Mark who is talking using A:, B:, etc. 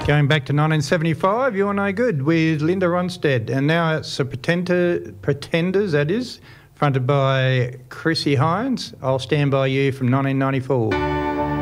A: Going back to 1975, You're No Good with Linda Ronstadt. And now it's the Pretenders, that is, fronted by Chrissie Hynde. I'll Stand By You from 1994.